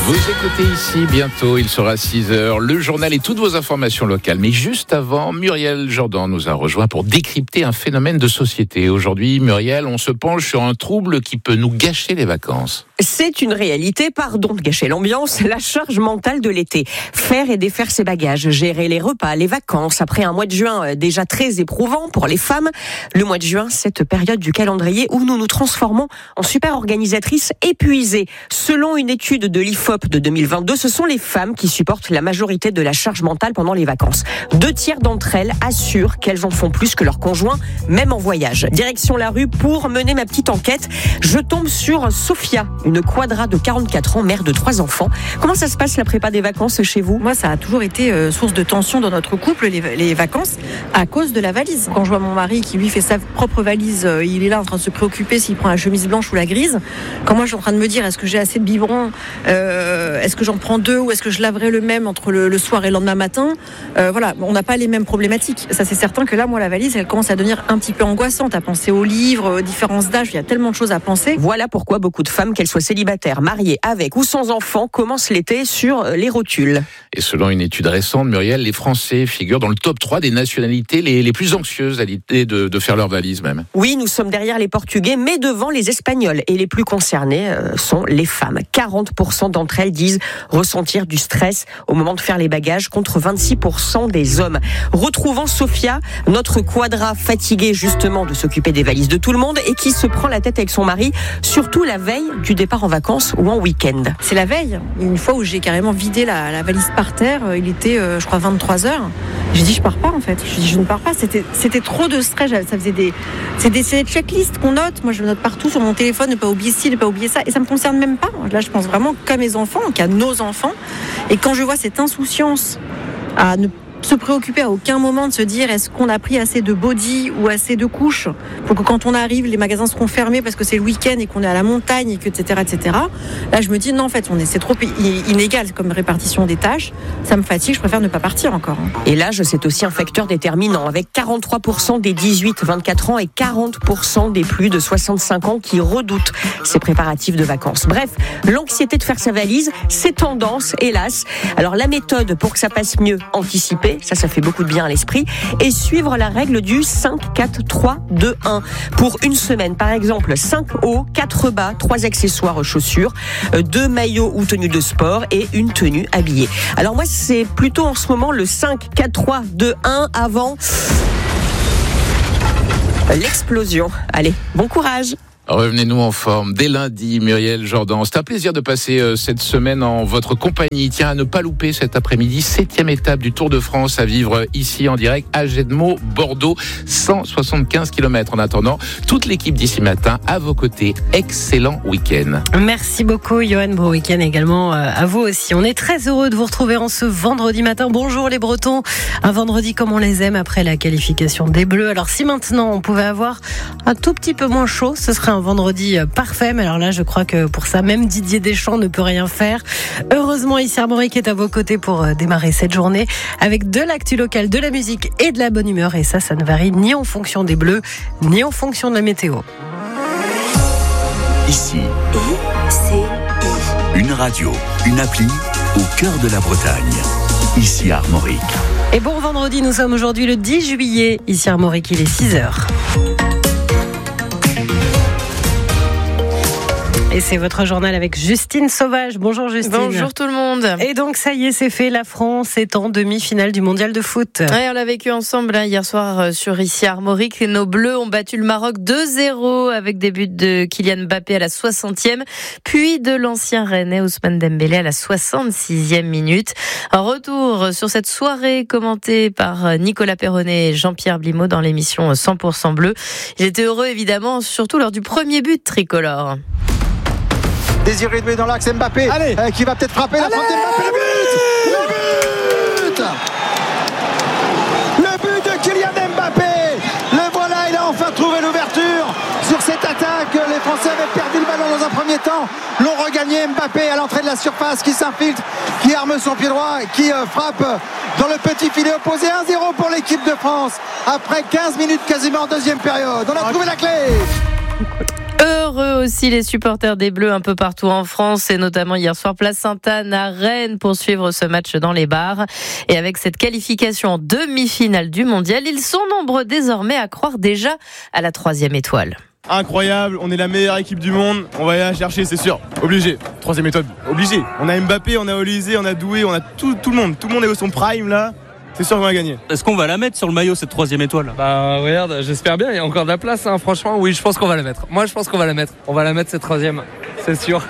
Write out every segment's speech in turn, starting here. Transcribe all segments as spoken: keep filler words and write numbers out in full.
Vous écoutez ici bientôt, il sera six heures, le journal et toutes vos informations locales. Mais juste avant, Muriel Jourdan nous a rejoint pour décrypter un phénomène de société. Aujourd'hui, Muriel, on se penche sur un trouble qui peut nous gâcher les vacances. C'est une réalité, pardon de gâcher l'ambiance, la charge mentale de l'été. Faire et défaire ses bagages, gérer les repas, les vacances. Après un mois de juin déjà très éprouvant pour les femmes, le mois de juin, cette période du calendrier où nous nous transformons en super organisatrices épuisées. Selon une étude de l'I F O P de deux mille vingt-deux, ce sont les femmes qui supportent la majorité de la charge mentale pendant les vacances. Deux tiers d'entre elles assurent qu'elles en font plus que leurs conjoints, même en voyage. Direction la rue pour mener ma petite enquête. Je tombe sur Sophia, une quadra de quarante-quatre ans, mère de trois enfants. Comment ça se passe la prépa des vacances chez vous ? Moi, ça a toujours été euh, source de tension dans notre couple, les, les vacances, à cause de la valise. Quand je vois mon mari qui lui fait sa propre valise, euh, il est là en train de se préoccuper s'il prend la chemise blanche ou la grise. Quand moi, je suis en train de me dire, est-ce que j'ai assez de biberons ? euh, Est-ce que j'en prends deux ou est-ce que je laverai le même entre le, le soir et le lendemain matin ? euh, Voilà, on n'a pas les mêmes problématiques. Ça, c'est certain que là, moi, la valise, elle commence à devenir un petit peu angoissante, à penser aux livres, aux différences d'âge. Il y a tellement de choses à penser. Voilà pourquoi beaucoup de femmes, qu'elles soient célibataires, mariées, avec ou sans enfants, commencent l'été sur les rotules. Et selon une étude récente, Muriel, les Français figurent dans le top trois des nationalités les, les plus anxieuses à l'idée de, de faire leur valise même. Oui, nous sommes derrière les Portugais, mais devant les Espagnols. Et les plus concernés euh, sont les femmes. quarante pour cent d'entre elles disent ressentir du stress au moment de faire les bagages, contre vingt-six pour cent des hommes. Retrouvons Sophia, notre quadra fatiguée justement de s'occuper des valises de tout le monde et qui se prend la tête avec son mari, surtout la veille du départ en vacances ou en week-end. C'est la veille, une fois où j'ai carrément vidé la, la valise par terre, il était euh, je crois vingt-trois heures. J'ai dit je pars pas en fait, je dis je ne pars pas, c'était, c'était trop de stress, ça faisait des, c'est des, c'est des checklists qu'on note, moi je le note partout sur mon téléphone, ne pas oublier ci, ne pas oublier ça, et ça me concerne même pas. Là je pense vraiment qu'à mes enfants, qu'à nos enfants, et quand je vois cette insouciance à ne se préoccuper à aucun moment de se dire est-ce qu'on a pris assez de body ou assez de couches pour que quand on arrive les magasins seront fermés parce que c'est le week-end et qu'on est à la montagne et que etc etc. Là je me dis non en fait on est c'est trop inégal comme répartition des tâches, ça me fatigue, je préfère ne pas partir encore. Et l'âge c'est aussi un facteur déterminant avec quarante-trois pour cent des dix-huit vingt-quatre ans et quarante pour cent des plus de soixante-cinq ans qui redoutent ces préparatifs de vacances. Bref, l'anxiété de faire sa valise, c'est tendance hélas. Alors la méthode pour que ça passe mieux, anticiper. Ça, ça fait beaucoup de bien à l'esprit. Et suivre la règle du cinq, quatre, trois, deux, un. Pour une semaine, par exemple, cinq hauts, quatre bas, trois accessoires chaussures, deux maillots ou tenues de sport et une tenue habillée. Alors moi, c'est plutôt en ce moment le cinq, quatre, trois, deux, un avant l'explosion. Allez, bon courage! Revenez-nous en forme dès lundi, Muriel Jourdan. C'est un plaisir de passer euh, cette semaine en votre compagnie. Tiens, à ne pas louper cet après-midi, septième étape du Tour de France à vivre ici en direct à Gedmo, Bordeaux, cent soixante-quinze kilomètres. En attendant, toute l'équipe d'ici matin à vos côtés. Excellent week-end. Merci beaucoup, Johan. Bon week-end également à vous aussi. On est très heureux de vous retrouver en ce vendredi matin. Bonjour les Bretons. Un vendredi comme on les aime après la qualification des Bleus. Alors si maintenant on pouvait avoir un tout petit peu moins chaud, ce serait un vendredi parfait, mais alors là je crois que pour ça même Didier Deschamps ne peut rien faire. Heureusement ici Armorique est à vos côtés pour démarrer cette journée avec de l'actu locale, de la musique et de la bonne humeur, et ça ça ne varie ni en fonction des Bleus ni en fonction de la météo. Ici une radio, une appli au cœur de la Bretagne. Ici Armorique. Et bon vendredi, nous sommes aujourd'hui le dix juillet. Ici Armorique, il est six heures. Et c'est votre journal avec Justine Sauvage. Bonjour Justine. Bonjour tout le monde. Et donc ça y est, c'est fait, la France est en demi-finale du mondial de foot. Ouais, on l'a vécu ensemble hein, hier soir sur ici Armorique. Nos Bleus ont battu le Maroc deux zéro avec des buts de Kylian Mbappé à la soixantième, puis de l'ancien Rennais Ousmane Dembélé à la soixante-sixième minute. Un retour sur cette soirée commentée par Nicolas Perronnet et Jean-Pierre Blimaud dans l'émission cent pour cent Bleu. J'étais heureux évidemment, surtout lors du premier but tricolore. Désiré Doué dans l'axe, Mbappé euh, qui va peut-être frapper. Allez, la frappe de Mbappé, le but, le but le but de Kylian Mbappé, le voilà, il a enfin trouvé l'ouverture sur cette attaque. Les Français avaient perdu le ballon dans un premier temps, l'ont regagné. Mbappé à l'entrée de la surface qui s'infiltre, qui arme son pied droit, qui euh, frappe dans le petit filet opposé. un zéro pour l'équipe de France après quinze minutes quasiment en deuxième période. On a trouvé la clé. Heureux aussi les supporters des Bleus un peu partout en France et notamment hier soir place Sainte-Anne à Rennes pour suivre ce match dans les bars. Et avec cette qualification en demi-finale du mondial, ils sont nombreux désormais à croire déjà à la troisième étoile. Incroyable, on est la meilleure équipe du monde, on va aller la chercher, c'est sûr, obligé. Troisième étoile, obligé. On a Mbappé, on a Olysée, on a Doué, on a tout, tout le monde, tout le monde est au son prime là. C'est sûr qu'on va gagner. Est-ce qu'on va la mettre sur le maillot, cette troisième étoile? Bah regarde, j'espère bien, il y a encore de la place, hein. Franchement, oui, je pense qu'on va la mettre. Moi, je pense qu'on va la mettre. On va la mettre, cette troisième, c'est sûr.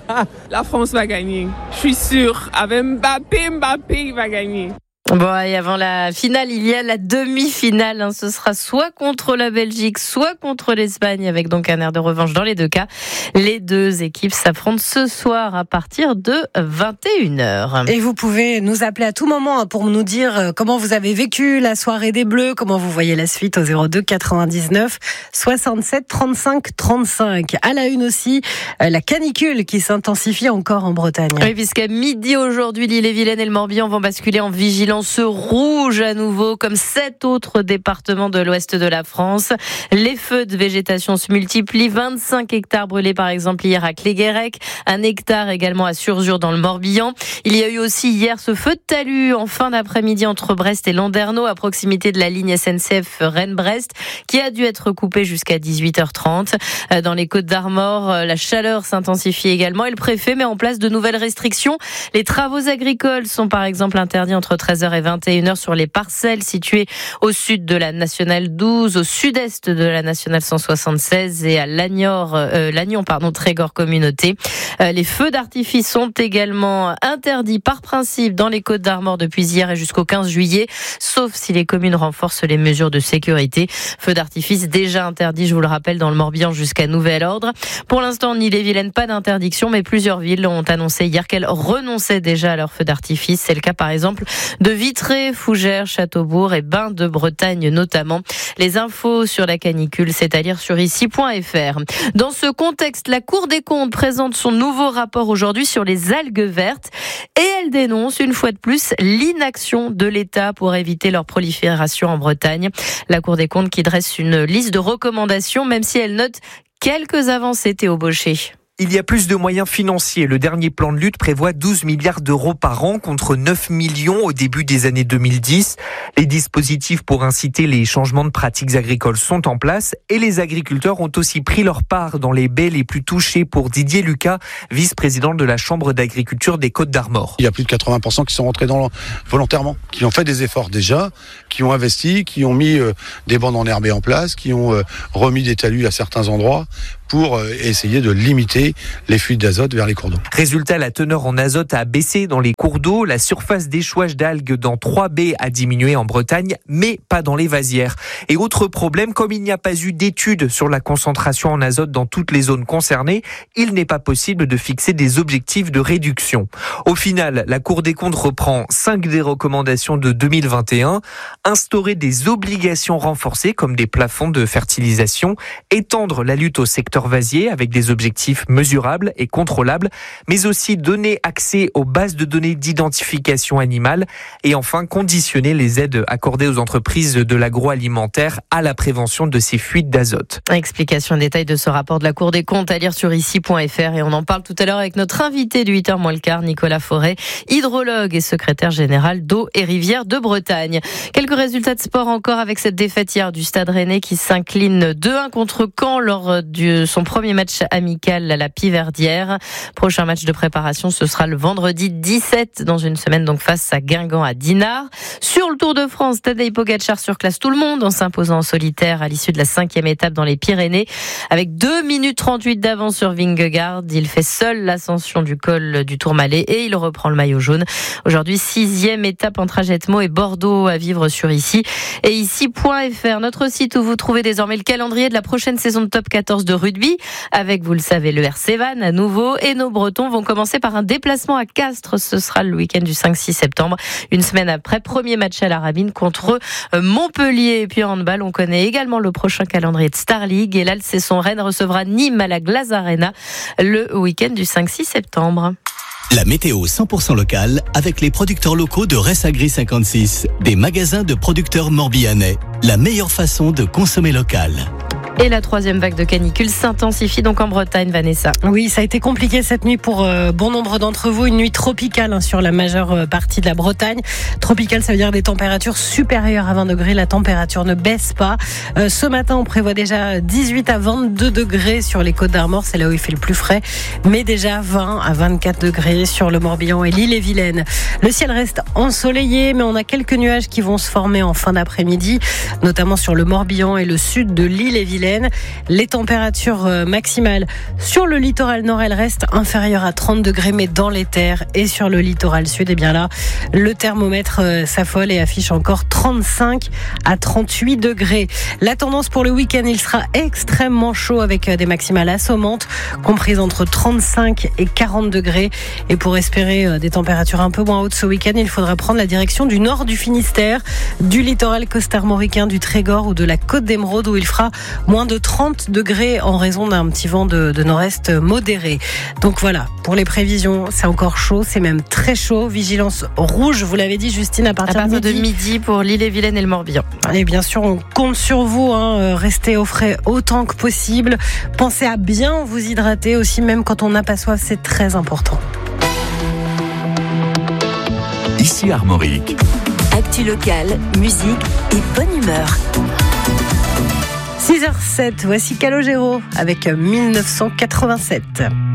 La France va gagner, je suis sûr. Avec Mbappé, Mbappé, il va gagner. Bon, et avant la finale, il y a la demi-finale. Hein. Ce sera soit contre la Belgique, soit contre l'Espagne, avec donc un air de revanche dans les deux cas. Les deux équipes s'affrontent ce soir à partir de vingt et une heures. Et vous pouvez nous appeler à tout moment pour nous dire comment vous avez vécu la soirée des Bleus, comment vous voyez la suite au zéro deux quatre-vingt-dix-neuf soixante-sept trente-cinq trente-cinq. À la une aussi, la canicule qui s'intensifie encore en Bretagne. Oui, puisqu'à midi aujourd'hui, l'Ille-et-Vilaine et le Morbihan vont basculer en vigilance rouge à nouveau, comme sept autres départements de l'ouest de la France. Les feux de végétation se multiplient. vingt-cinq hectares brûlés par exemple hier à Cléguérec, un hectare également à Surzur dans le Morbihan. Il y a eu aussi hier ce feu de talus en fin d'après-midi entre Brest et Landerneau, à proximité de la ligne S N C F Rennes-Brest, qui a dû être coupé jusqu'à dix-huit heures trente. Dans les Côtes-d'Armor, la chaleur s'intensifie également et le préfet met en place de nouvelles restrictions. Les travaux agricoles sont par exemple interdits entre treize heures et vingt et une heures sur les parcelles situées au sud de la nationale douze, au sud-est de la nationale cent soixante-seize et à Lagnor, euh, Lannion, pardon, Trégor Communauté. Euh, les feux d'artifice sont également interdits par principe dans les Côtes-d'Armor depuis hier et jusqu'au quinze juillet, sauf si les communes renforcent les mesures de sécurité. Feux d'artifice déjà interdits, je vous le rappelle, dans le Morbihan jusqu'à nouvel ordre. Pour l'instant, en Ille-et-Vilaine, pas d'interdiction, mais plusieurs villes ont annoncé hier qu'elles renonçaient déjà à leurs feux d'artifice. C'est le cas, par exemple, de Vitré, Fougères, Châteaubourg et Bain de Bretagne notamment. Les infos sur la canicule, c'est à lire sur ici point f r. Dans ce contexte, la Cour des comptes présente son nouveau rapport aujourd'hui sur les algues vertes et elle dénonce une fois de plus l'inaction de l'État pour éviter leur prolifération en Bretagne. La Cour des comptes qui dresse une liste de recommandations, même si elle note quelques avancées, Théo Baucher. Il y a plus de moyens financiers. Le dernier plan de lutte prévoit douze milliards d'euros par an contre neuf millions au début des années deux mille dix. Les dispositifs pour inciter les changements de pratiques agricoles sont en place et les agriculteurs ont aussi pris leur part dans les baies les plus touchées pour Didier Lucas, vice-président de la Chambre d'agriculture des Côtes-d'Armor. Il y a plus de quatre-vingts pour cent qui sont rentrés dans le, volontairement, qui ont fait des efforts déjà, qui ont investi, qui ont mis euh, des bandes enherbées en place, qui ont euh, remis des talus à certains endroits pour euh, essayer de limiter les fuites d'azote vers les cours d'eau. Résultat, la teneur en azote a baissé dans les cours d'eau, la surface d'échouage d'algues dans trois baies a diminué en Bretagne, mais pas dans les vasières. Et autre problème, comme il n'y a pas eu d'études sur la concentration en azote dans toutes les zones concernées, il n'est pas possible de fixer des objectifs de réduction. Au final, la Cour des comptes reprend cinq des recommandations de deux mille vingt et un, instaurer des obligations renforcées comme des plafonds de fertilisation, étendre la lutte au secteur vasier avec des objectifs mesurables et contrôlables, mais aussi donner accès aux bases de données d'identification animale et enfin conditionner les aides accordées aux entreprises de l'agroalimentaire à la prévention de ces fuites d'azote. Explication en détail de ce rapport de la Cour des comptes à lire sur ici point f r et on en parle tout à l'heure avec notre invité du huit heures moins le quart, Nicolas Forêt, hydrologue et secrétaire général d'Eau et Rivières de Bretagne. Quelques résultats de sport encore avec cette défaite hier du Stade Rennais qui s'incline deux un contre Caen lors de son premier match amical à la Piverdière. Prochain match de préparation, ce sera le vendredi dix-sept dans une semaine, donc face à Guingamp à Dinard. Sur le Tour de France, Tadej Pogačar surclasse tout le monde en s'imposant en solitaire à l'issue de la cinquième étape dans les Pyrénées. Avec deux minutes trente-huit d'avance sur Vingegaard, il fait seul l'ascension du col du Tourmalet et il reprend le maillot jaune. Aujourd'hui, sixième étape entre Ajetmo et Bordeaux à vivre sur ici. Et ici point f r, notre site où vous trouvez désormais le calendrier de la prochaine saison de Top quatorze de rugby. Avec, vous le savez, le R C Vannes à nouveau. Et nos Bretons vont commencer par un déplacement à Castres. Ce sera le week-end du cinq six septembre. Une semaine après, premier match à la Rabine contre Montpellier. Et puis en handball, on connaît également le prochain calendrier de Star League. Et l'Alcesson Rennes recevra Nîmes à la Glace Arena le week-end du cinq six septembre. La météo cent pour cent locale avec les producteurs locaux de Ressagri cinquante-six. Des magasins de producteurs morbihanais. La meilleure façon de consommer local. Et la troisième vague de canicule s'intensifie donc en Bretagne, Vanessa. Oui, ça a été compliqué cette nuit pour euh, bon nombre d'entre vous. Une nuit tropicale hein, sur la majeure euh, partie de la Bretagne. Tropicale, ça veut dire des températures supérieures à vingt degrés. La température ne baisse pas. Euh, ce matin, on prévoit déjà dix-huit à vingt-deux degrés sur les Côtes d'Armor. C'est là où il fait le plus frais. Mais déjà vingt à vingt-quatre degrés sur le Morbihan et l'Ille-et-Vilaine. Le ciel reste ensoleillé, mais on a quelques nuages qui vont se former en fin d'après-midi, notamment sur le Morbihan et le sud de l'Ille-et-Vilaine. Les températures maximales sur le littoral nord, elles restent inférieures à trente degrés, mais dans les terres et sur le littoral sud, et bien là, le thermomètre s'affole et affiche encore trente-cinq à trente-huit degrés. La tendance pour le week-end, il sera extrêmement chaud avec des maximales assommantes, comprises entre trente-cinq et quarante degrés. Et pour espérer des températures un peu moins hautes ce week-end, il faudra prendre la direction du nord du Finistère, du littoral costarmoricain, du Trégor ou de la Côte d'Émeraude, où il fera moins de trente degrés en raison d'un petit vent de, de nord-est modéré. Donc voilà, pour les prévisions, c'est encore chaud, c'est même très chaud. Vigilance rouge, vous l'avez dit Justine, à partir, à partir de, midi. de midi pour l'Ille-et-Vilaine et le Morbihan. Et bien sûr, on compte sur vous, hein, restez au frais autant que possible. Pensez à bien vous hydrater aussi, même quand on n'a pas soif, c'est très important. Ici Armorique. Actu locale, musique et bonne humeur. six heures zéro sept, voici Calogero avec mille neuf cent quatre-vingt-sept.